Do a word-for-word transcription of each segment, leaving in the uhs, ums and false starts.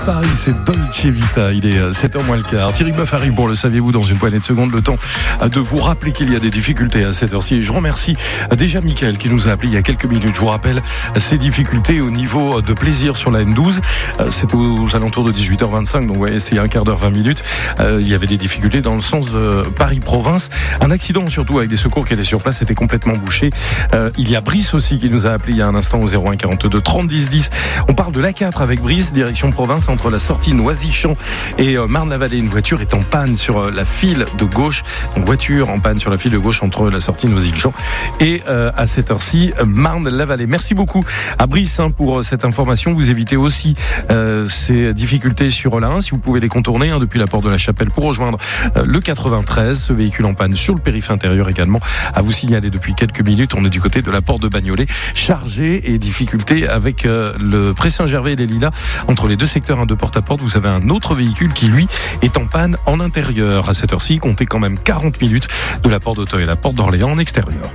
Paris, c'est Dolce Vita, il est sept heures moins le quart. Thierry Boeuf arrive pour le saviez-vous dans une poignée de secondes, le temps de vous rappeler qu'il y a des difficultés à cette heure-ci. Et je remercie déjà Mickaël qui nous a appelé il y a quelques minutes. Je vous rappelle ces difficultés au niveau de Plaisir sur la N douze. C'est aux alentours de dix-huit heures vingt-cinq, donc ouais, c'était il y a un quart d'heure, vingt minutes. Il y avait des difficultés dans le sens Paris-Province. Un accident surtout avec des secours qui étaient sur place, était complètement bouché. Il y a Brice aussi qui nous a appelé il y a un instant au zéro un quarante-deux trente dix dix. On parle de l'A quatre avec Brice, direction Province, entre la sortie Noisy-Champ et Marne-la-Vallée. Une voiture est en panne sur la file de gauche. Donc voiture en panne sur la file de gauche entre la sortie Noisy-Champ et euh, à cette heure-ci Marne-la-Vallée. Merci beaucoup à Brice hein, pour cette information. Vous évitez aussi euh, ces difficultés sur la un si vous pouvez les contourner hein, depuis la porte de la Chapelle pour rejoindre euh, le quatre-vingt-treize. Ce véhicule en panne sur le périph' intérieur également à vous signaler depuis quelques minutes. On est du côté de la porte de Bagnolet, chargé et difficulté avec euh, le Pré-Saint-Gervais et les Lilas entre les deux secteurs hein, de porte à porte. Vous avez un autre véhicule qui lui est en panne en intérieur. À cette heure-ci, comptez quand même quarante minutes de la porte d'Auteuil et la porte d'Orléans en extérieur.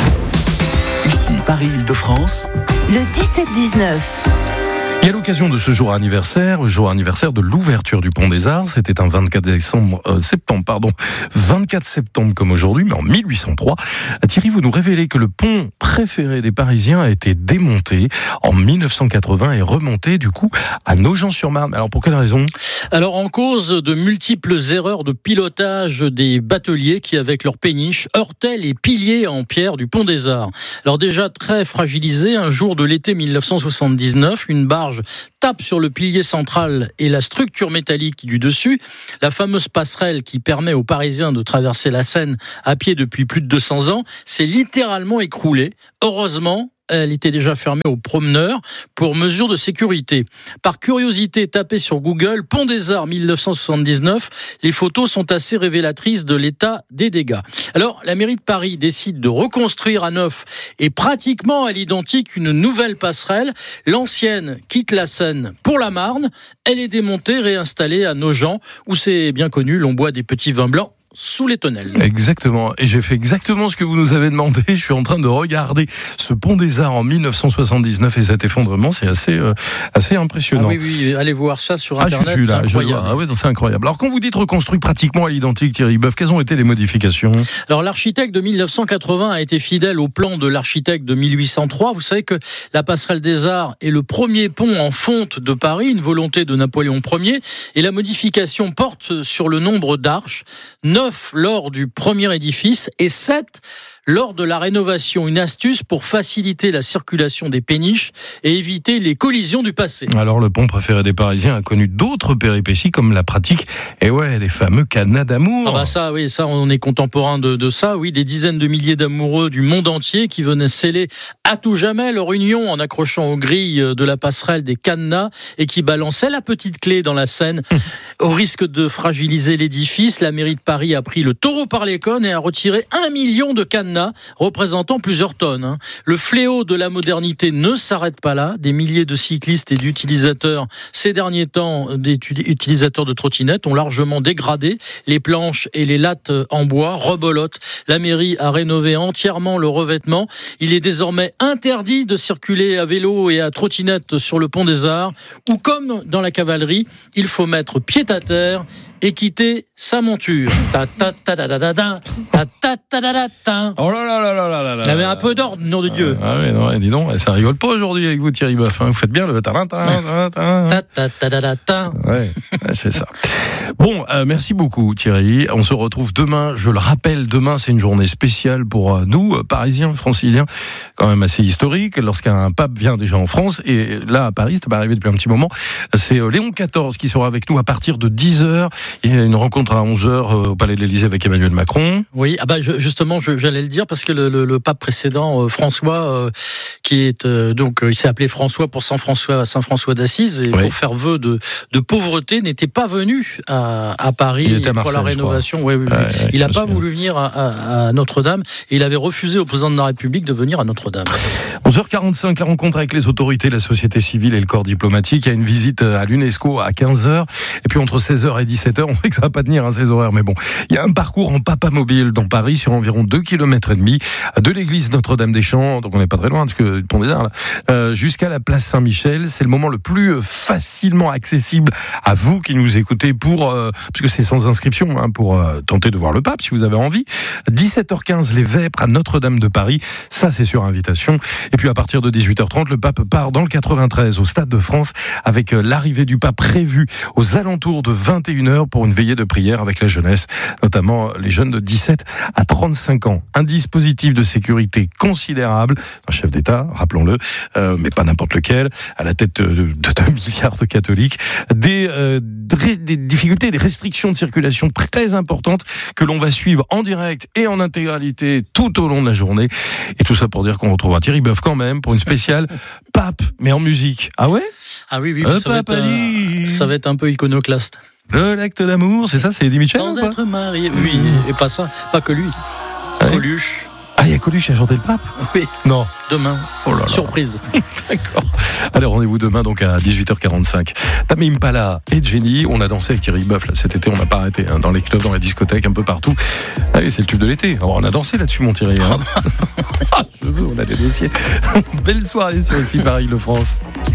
Ici Paris-Île-de-France, le dix-sept dix-neuf. Et à l'occasion de ce jour anniversaire, le jour anniversaire de l'ouverture du Pont des Arts, c'était un vingt-quatre décembre, euh, septembre, pardon, vingt-quatre septembre comme aujourd'hui, mais en mille huit cent trois. Thierry, vous nous révélez que le pont préféré des Parisiens a été démonté en mille neuf cent quatre-vingts et remonté du coup à Nogent-sur-Marne. Alors pour quelle raison ? Alors en cause de multiples erreurs de pilotage des bateliers qui, avec leurs péniches, heurtaient les piliers en pierre du Pont des Arts. Alors déjà très fragilisé, un jour de l'été mille neuf cent soixante-dix-neuf, une barge tape sur le pilier central et la structure métallique du dessus. La fameuse passerelle qui permet aux Parisiens de traverser la Seine à pied depuis plus de deux cents ans s'est littéralement écroulée. Heureusement, elle était déjà fermée aux promeneurs pour mesure de sécurité. Par curiosité, tapez sur Google Pont des Arts mille neuf cent soixante-dix-neuf. Les photos sont assez révélatrices de l'état des dégâts. Alors, la mairie de Paris décide de reconstruire à neuf et pratiquement à l'identique une nouvelle passerelle. L'ancienne quitte la Seine pour la Marne. Elle est démontée, réinstallée à Nogent, où c'est bien connu, l'on boit des petits vins blancs sous les tonnelles. Exactement. Et j'ai fait exactement ce que vous nous avez demandé. Je suis en train de regarder ce Pont des Arts en mille neuf cent soixante-dix-neuf et cet effondrement, c'est assez, euh, assez impressionnant. Ah oui, oui, allez voir ça sur Internet, ah, je suis là, c'est incroyable. Je, ah ouais, c'est incroyable. Alors quand vous dites reconstruit pratiquement à l'identique, Thierry Boeuf, quelles ont été les modifications ? Alors l'architecte de mille neuf cent quatre-vingts a été fidèle au plan de l'architecte de mille huit cent trois. Vous savez que la passerelle des Arts est le premier pont en fonte de Paris, une volonté de Napoléon Ier. Et la modification porte sur le nombre d'arches, neuf lors du premier édifice et sept lors de la rénovation. Une astuce pour faciliter la circulation des péniches et éviter les collisions du passé. Alors le pont préféré des Parisiens a connu d'autres péripéties comme la pratique, et ouais, des fameux cadenas d'amour. Ah bah ça, oui, ça, on est contemporain de, de ça, oui, des dizaines de milliers d'amoureux du monde entier qui venaient sceller à tout jamais leur union en accrochant aux grilles de la passerelle des cadenas et qui balançaient la petite clé dans la Seine. Au risque de fragiliser l'édifice, la mairie de Paris a pris le taureau par les cornes et a retiré un million de cadenas représentant plusieurs tonnes. Le fléau de la modernité ne s'arrête pas là. Des milliers de cyclistes et d'utilisateurs, ces derniers temps, des utilisateurs de trottinettes ont largement dégradé les planches et les lattes en bois, rebolotes. La mairie a rénové entièrement le revêtement. Il est désormais interdit de circuler à vélo et à trottinette sur le Pont des Arts, ou comme dans la cavalerie, il faut mettre pied à terre et quitter sa monture. Ta ta ta ta ta ta ta ta ta ta ta. Oh là là là là là là là. Il y avait un peu d'ordre, nom de Dieu. Ah oui, non, dis donc, ça rigole pas aujourd'hui avec vous, Thierry Boeuf. Vous faites bien le ta ta ta ta ta ta ta ta. Ouais, c'est ça. Bon, euh, merci beaucoup, Thierry. On se retrouve demain. Je le rappelle, demain, c'est une journée spéciale pour nous, Parisiens, Franciliens, quand même assez historique. Lorsqu'un pape vient déjà en France, et là à Paris, c'est pas arrivé depuis un petit moment. C'est Léon quatorze qui sera avec nous à partir de dix heures. Il y a une rencontre à onze heures au Palais de l'Élysée avec Emmanuel Macron. Oui, ah bah justement, je, j'allais le dire parce que le, le, le pape précédent, euh, François, euh, qui est euh, donc euh, il s'est appelé François pour Saint François, Saint François d'Assise, et oui, pour faire vœu de, de pauvreté, n'était pas venu à, à Paris il était à Marseille, pour la rénovation. Oui, oui, oui. Ouais, ouais, il n'a pas voulu venir à, à, à Notre-Dame et il avait refusé au président de la République de venir à Notre-Dame. onze heures quarante-cinq, la rencontre avec les autorités, la société civile et le corps diplomatique. Il y a une visite à l'UNESCO à quinze heures. Et puis entre seize heures et dix-sept heures, dix-sept heures, on sait que ça va pas tenir hein, ces horaires, mais bon. Il y a un parcours en papamobile dans Paris sur environ deux kilomètres et demi de l'église Notre-Dame-des-Champs, donc on n'est pas très loin parce que du Pont des Arts, là, euh, jusqu'à la place Saint-Michel. C'est le moment le plus facilement accessible à vous qui nous écoutez pour, euh, parce que c'est sans inscription, hein, pour euh, tenter de voir le pape si vous avez envie. dix-sept heures quinze, les Vêpres à Notre-Dame de Paris. Ça, c'est sur invitation. Et puis à partir de dix-huit heures trente, le pape part dans le quatre-vingt-treize au Stade de France avec l'arrivée du pape prévue aux alentours de vingt et une heures pour une veillée de prière avec la jeunesse, notamment les jeunes de dix-sept à trente-cinq ans. Un dispositif de sécurité considérable, un chef d'État, rappelons-le, euh, mais pas n'importe lequel, à la tête de, de deux milliards de catholiques, des, euh, des difficultés, des restrictions de circulation très importantes que l'on va suivre en direct et en intégralité tout au long de la journée. Et tout ça pour dire qu'on retrouvera Thierry Boeuf quand même pour une spéciale pape, mais en musique. Ah ouais? Ah oui, oui, Le ça, va être, euh, ça va être un peu iconoclaste. Le l'acte d'amour, c'est ça, c'est Eddie Mitchell? Sans ou pas être marié, oui, et pas ça, pas que lui. Ouais. Coluche. Ah, il y a Coluche qui a chanté le pape? Oui. Non. Demain. Oh là là. Surprise. D'accord. Allez, rendez-vous demain donc à dix-huit heures quarante-cinq. Tame Impala et Jenny, on a dansé avec Thierry Boeuf là cet été, on n'a pas arrêté hein, dans les clubs, dans les discothèques, un peu partout. Allez, c'est le tube de l'été. Alors, on a dansé là-dessus, mon Thierry. Hein. Ah, je veux, on a des dossiers. Belle soirée sur ici Paris, le France.